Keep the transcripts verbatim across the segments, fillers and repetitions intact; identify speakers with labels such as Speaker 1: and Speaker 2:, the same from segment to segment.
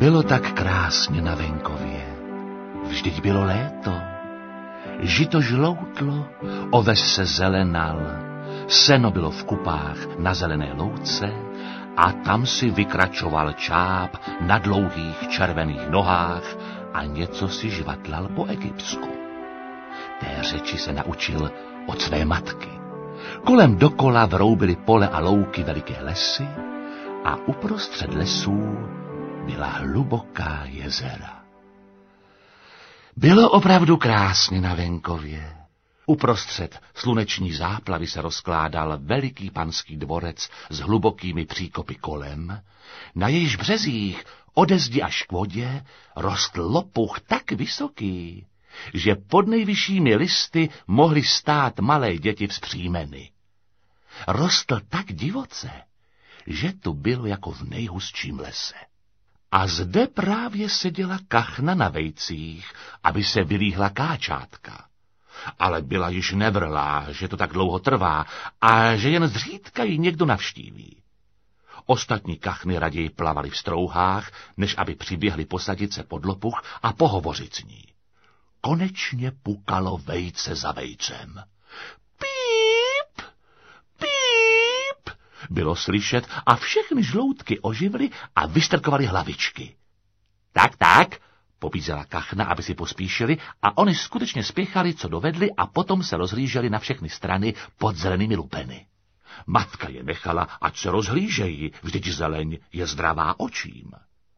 Speaker 1: Bylo tak krásně na venkově. Vždyť bylo léto. Žito žloutlo, oves se zelenal, seno bylo v kupách na zelené louce a tam si vykračoval čáp na dlouhých červených nohách a něco si žvatlal po egyptsku. Té řeči se naučil od své matky. Kolem dokola vroubily pole a louky veliké lesy a uprostřed lesů byla hluboká jezera. Bylo opravdu krásně na venkově. Uprostřed sluneční záplavy se rozkládal veliký panský dvorec s hlubokými příkopy kolem, na jejíž březích ode zdi až k vodě rostl lopuch tak vysoký, že pod nejvyššími listy mohly stát malé děti vzpřímeny. Rostl tak divoce, že tu bylo jako v nejhustším lese. A zde právě seděla kachna na vejcích, aby se vylíhla káčátka. Ale byla již nevrlá, že to tak dlouho trvá a že jen zřídka ji někdo navštíví. Ostatní kachny raději plavali v strouhách, než aby přiběhli posadit se pod lopuch a pohovořit s ní. Konečně pukalo vejce za vejcem. Píp, píp, bylo slyšet a všechny žloutky oživly a vystrkovaly hlavičky. Tak, tak, pobízela kachna, aby si pospíšili a oni skutečně spěchali, co dovedli a potom se rozhlíželi na všechny strany pod zelenými lupeny. Matka je nechala, ať se rozhlížejí, vždyť zeleň je zdravá očím.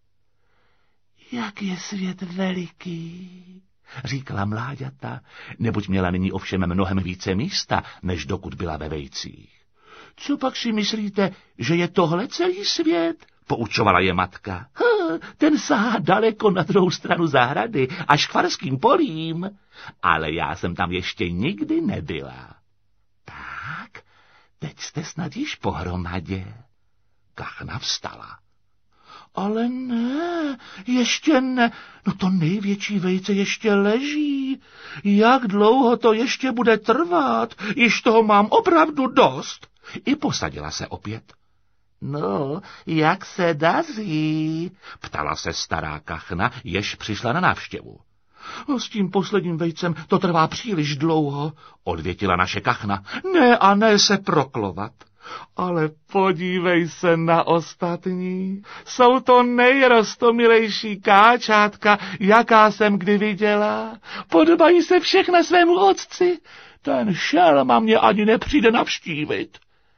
Speaker 1: Jak je svět veliký, říkala mláďata, neboť měla nyní ovšem mnohem více místa, než dokud byla ve vejcích. Co pak si myslíte, že je tohle celý svět? Poučovala je matka. Ha, ten sahá daleko na druhou stranu zahrady, až k farským polím. Ale já jsem tam ještě nikdy nebyla. Tak, teď jste snad již pohromadě. Kachna vstala. Ale ne, ještě ne, no to největší vejce ještě leží. Jak dlouho to ještě bude trvat? Již toho mám opravdu dost. I posadila se opět. No, jak se daří? Ptala se stará kachna, jež přišla na návštěvu. S tím posledním vejcem to trvá příliš dlouho, odvětila naše kachna. Ne a ne se proklovat. Ale podívej se na ostatní. Jsou to nejrostomilejší káčátka, jaká jsem kdy viděla. Podobají se všechna svému otci. Ten šelma mě ani nepřijde navštívit.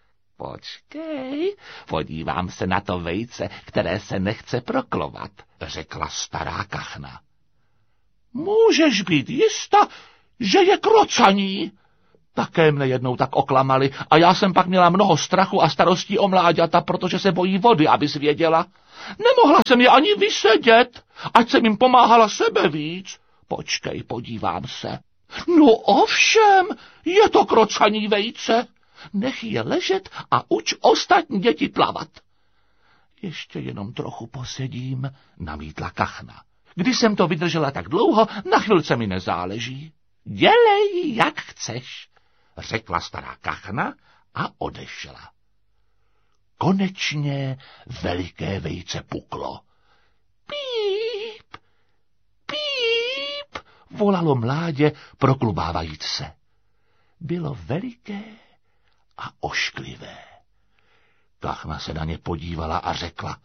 Speaker 1: Počkej, podívám se na to vejce, které se nechce proklovat, řekla stará kachna. Můžeš být jista, že je krocaní. Také mne jednou tak oklamali a já jsem pak měla mnoho strachu a starostí o mláďata, protože se bojí vody, abys věděla. Nemohla jsem je ani vysedět, ať jsem jim pomáhala sebe víc. Počkej, podívám se. No ovšem, je to krocaní vejce. Nech je ležet a uč ostatní děti plavat. Ještě jenom trochu posedím, namítla kachna. Když jsem to vydržela tak dlouho, na chvilce mi nezáleží. Dělej, jak chceš, řekla stará kachna a odešla. Konečně veliké vejce puklo. Píp, píp, volalo mládě, proklubávajíc se. Bylo veliké a ošklivé. Kachna se na ně podívala a řekla,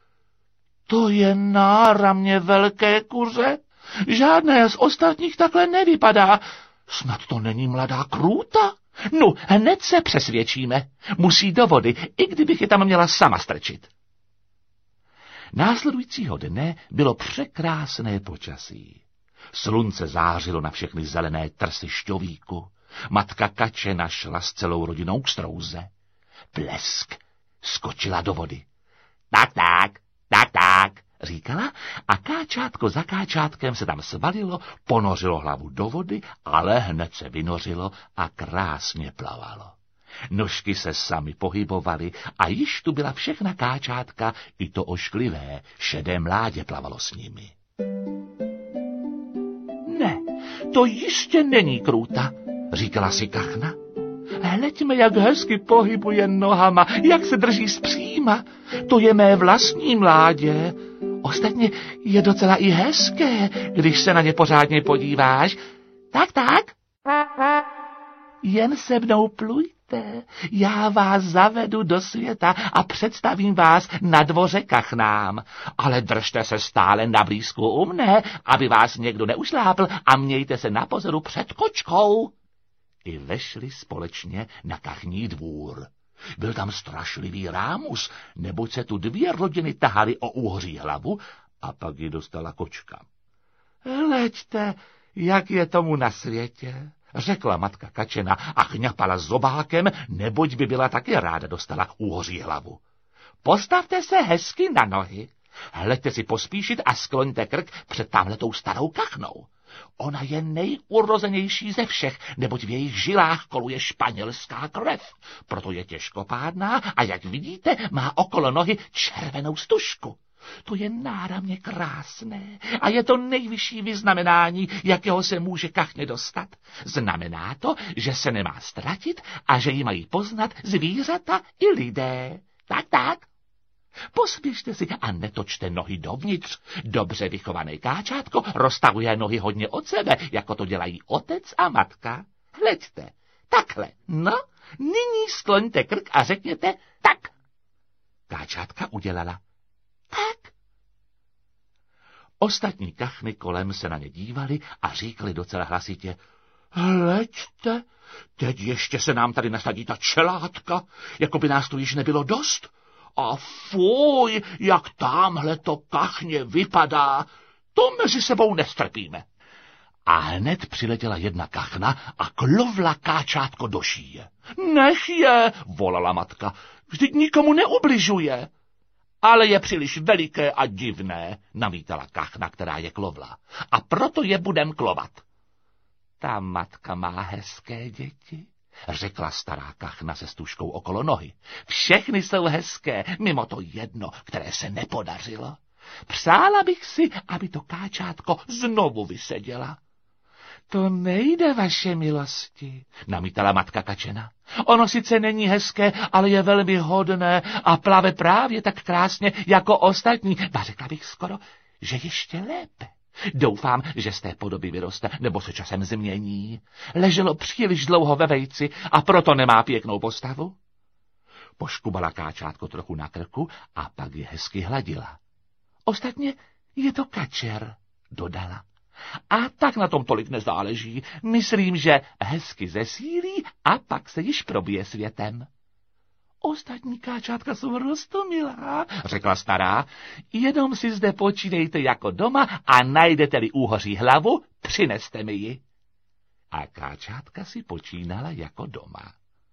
Speaker 1: to je náramně velké kuře, žádné z ostatních takhle nevypadá, snad to není mladá krůta? No, hned se přesvědčíme, musí do vody, i kdybych je tam měla sama strčit. Následujícího dne bylo překrásné počasí. Slunce zářilo na všechny zelené trsy šťovíku. Matka kače našla s celou rodinou k strouze. Plesk, skočila do vody. Tak, tak, tak, tak, říkala a káčátko za káčátkem se tam svalilo, ponořilo hlavu do vody, ale hned se vynořilo a krásně plavalo. Nožky se sami pohybovaly a již tu byla všechna káčátka, i to ošklivé, šedé mládě plavalo s nimi. Ne, to jistě není krůta, říkala si kachna. Hleďme, jak hezky pohybuje nohama, jak se drží zpříma. To je mé vlastní mládě. Ostatně je docela i hezké, když se na ně pořádně podíváš. Tak, tak. Jen se mnou plujte, já vás zavedu do světa a představím vás na dvoře kachnám. Ale držte se stále na blízku u mne, aby vás někdo neušlápl a mějte se na pozoru před kočkou. I vešli společně na kachní dvůr. Byl tam strašlivý rámus, neboť se tu dvě rodiny tahaly o úhoří hlavu a pak ji dostala kočka. Hleďte, jak je tomu na světě, řekla matka Kačena a chňapala zobákem, neboť by byla taky ráda dostala úhoří hlavu. Postavte se hezky na nohy, hleďte si pospíšit a skloňte krk před tamhletou starou kachnou. Ona je nejurozenější ze všech, neboť v jejich žilách koluje španělská krev. Proto je těžkopádná a, jak vidíte, má okolo nohy červenou stužku. To je náramně krásné a je to nejvyšší vyznamenání, jakého se může kachně dostat. Znamená to, že se nemá ztratit a že ji mají poznat zvířata i lidé. Tak, tak. Pospěšte si a netočte nohy dovnitř. Dobře vychované káčátko roztahuje nohy hodně od sebe, jako to dělají otec a matka. Hleďte, takhle, no, nyní skloňte krk a řekněte tak. Káčátka udělala tak. Ostatní kachny kolem se na ně dívali a říkali docela hlasitě, hleďte, teď ještě se nám tady nasadí ta čelátka, jako by nás tu již nebylo dost. A fuj, jak támhle to kachně vypadá, to mezi sebou nestrpíme. A hned přiletěla jedna kachna a klovla káčátko do šíje. Nech je, volala matka, vždyť nikomu neubližuje. Ale je příliš veliké a divné, namítala kachna, která je klovla. A proto je budem klovat. Ta matka má hezké děti, řekla stará kachna se stužkou okolo nohy. Všechny jsou hezké, mimo to jedno, které se nepodařilo. Přála bych si, aby to káčátko znovu vyseděla. To nejde, vaše milosti, namítala matka Kačena. Ono sice není hezké, ale je velmi hodné a plave právě tak krásně jako ostatní. A řekla bych skoro, že ještě lépe. Doufám, že z té podoby vyroste, nebo se časem změní. Leželo příliš dlouho ve vejci a proto nemá pěknou postavu. Poškubala káčátko trochu na krku a pak je hezky hladila. Ostatně je to kačer, dodala. A tak na tom tolik nezáleží. Myslím, že hezky zesílí a pak se již probije světem. Ostatní káčátka jsou roztomilá, řekla stará. Jenom si zde počínejte jako doma a najdete-li úhoří hlavu, přineste mi ji. A káčátka si počínala jako doma.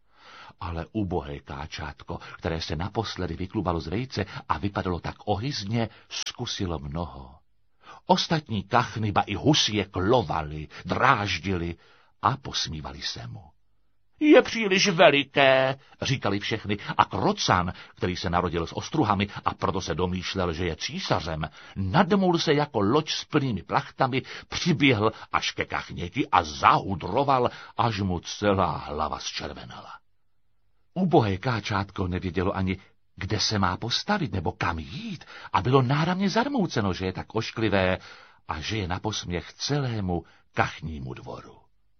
Speaker 1: Ale ubohé káčátko, které se naposledy vyklubalo z vejce a vypadalo tak ohyzně, zkusilo mnoho. Ostatní kachny ba i husy je klovali, dráždili a posmívali se mu. Je příliš veliké, říkali všechny, a Krocan, který se narodil s ostruhami a proto se domýšlel, že je císařem, nadmul se jako loď s plnými plachtami, přiběhl až ke kachněti a zahudroval, až mu celá hlava zčervenala. Ubohé káčátko nevědělo ani, kde se má postavit nebo kam jít, a bylo náramně zarmouceno, že je tak ošklivé a že je na posměch celému kachnímu dvoru.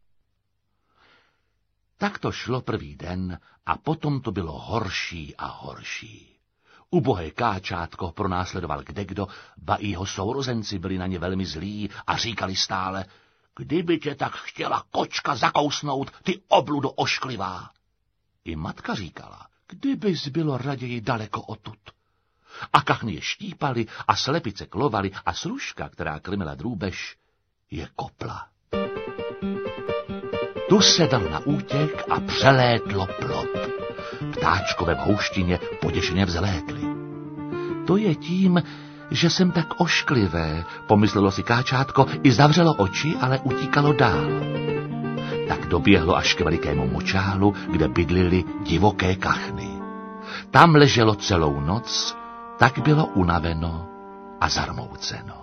Speaker 1: Tak to šlo prvý den a potom to bylo horší a horší. Ubohé káčátko pronásledoval kdekdo, ba i jeho sourozenci byli na ně velmi zlí a říkali stále, kdyby tě tak chtěla kočka zakousnout, ty obludo ošklivá. I matka říkala, kdybys bylo raději daleko odtud. A kachny je štípali a slepice klovali a služka, která krmila drůbež, je kopla. Tu se dal na útěk a přelétlo plot. Ptáčkové v houštině poděšeně vzlétly. To je tím, že jsem tak ošklivé, pomyslelo si káčátko, i zavřelo oči, ale utíkalo dál. Tak doběhlo až k velikému močálu, kde bydlily divoké kachny. Tam leželo celou noc, tak bylo unaveno a zarmouceno.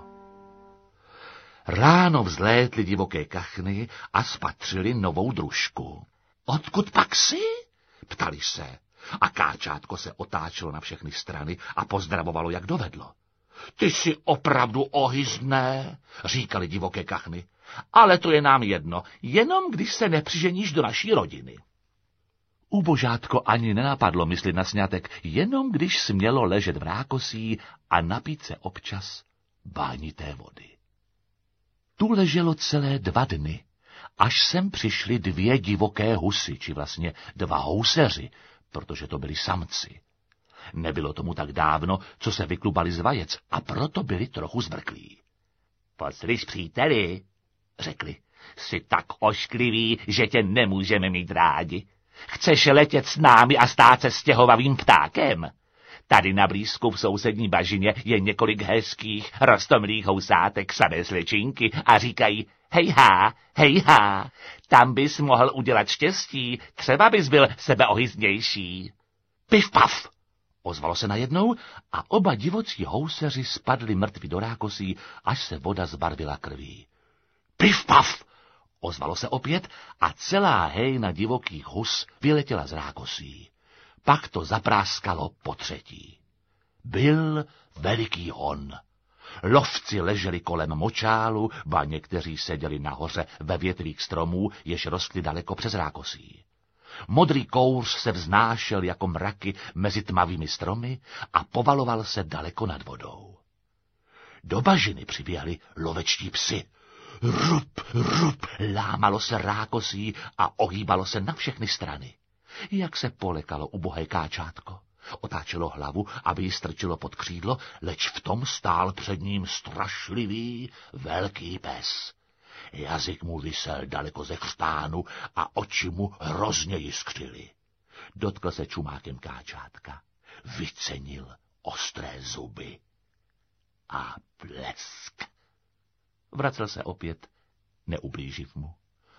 Speaker 1: Ráno vzlétly divoké kachny a spatřili novou družku. Odkud pak jsi? Ptali se. A káčátko se otáčelo na všechny strany a pozdravovalo, jak dovedlo. Ty jsi opravdu ohyzné, říkali divoké kachny. Ale to je nám jedno, jenom když se nepřiženíš do naší rodiny. Ubožátko ani nenapadlo myslit na sňatek, jenom když smělo ležet v rákosí a napít se občas bánité vody. Tu leželo celé dva dny, až sem přišli dvě divoké husy, či vlastně dva houseři, protože to byli samci. Nebylo tomu tak dávno, co se vyklubali z vajec, a proto byli trochu zbrklí. Poslyš, příteli, řekli, jsi tak ošklivý, že tě nemůžeme mít rádi. Chceš letět s námi a stát se stěhovavým ptákem? Tady na blízku v sousední bažině je několik hezkých, roztomilých housátek samé slečinky a říkají, hejhá, hejhá, tam bys mohl udělat štěstí, třeba bys byl sebeohyznější. Piv paf, ozvalo se najednou a oba divocí houseři spadli mrtví do rákosí, až se voda zbarvila krví. Piv paf, ozvalo se opět a celá hejna divokých hus vyletěla z rákosí. Pak to zapráskalo po třetí. Byl veliký hon. Lovci leželi kolem močálu, ba někteří seděli nahoře ve větvích stromů, jež rostly daleko přes rákosí. Modrý kouř se vznášel jako mraky mezi tmavými stromy a povaloval se daleko nad vodou. Do bažiny přiběhli lovečtí psi. Rup, rup, lámalo se rákosí a ohýbalo se na všechny strany. Jak se polekalo ubohé káčátko. Otáčelo hlavu, aby ji strčilo pod křídlo, leč v tom stál před ním strašlivý velký pes. Jazyk mu visel daleko ze chřtánu a oči mu hrozně jiskřily. Dotkl se čumákem káčátka, vycenil ostré zuby a blesk. Vracel se opět, neublíživ mu.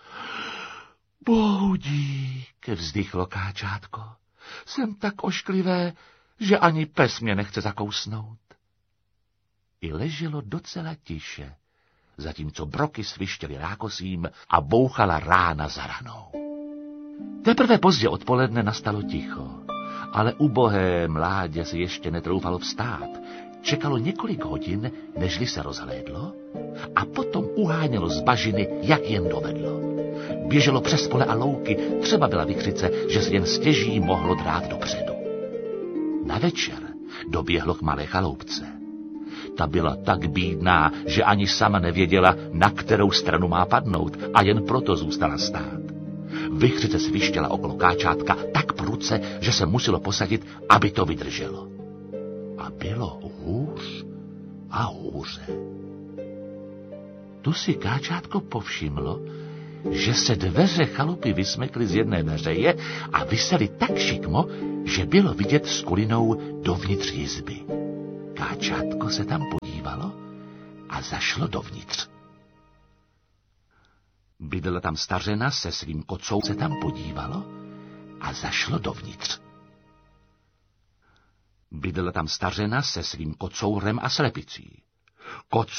Speaker 1: Bohu dík, vzdychlo káčátko. Jsem tak ošklivé, že ani pes mě nechce zakousnout. I leželo docela tiše, zatímco broky svištěly rákosím a bouchala rána za ranou. Teprve pozdě odpoledne nastalo ticho, ale ubohé mládě se ještě netroufalo vstát. Čekalo několik hodin, nežli se rozhlédlo, a potom uhánělo z bažiny, jak jen dovedlo. Běželo přes pole a louky, třeba byla vykřice, že se jen stěží mohlo drát dopředu. Na večer doběhlo k malé chaloupce. Ta byla tak bídná, že ani sama nevěděla, na kterou stranu má padnout, a jen proto zůstala stát. Vichřice svištěla okolo káčátka tak prudce, že se muselo posadit, aby to vydrželo. A bylo hůř a hůře. Tu si káčátko povšimlo, že se dveře chalupy vysmekly z jedné veřeje a visely tak šikmo, že bylo vidět s kulinou dovnitř jizby. Káčátko se tam podívalo a zašlo dovnitř. Bydlela tam stařena se svým kocou, se tam podívalo a zašlo dovnitř. Bydlela tam stařena se svým kocourem a slepicí. Koc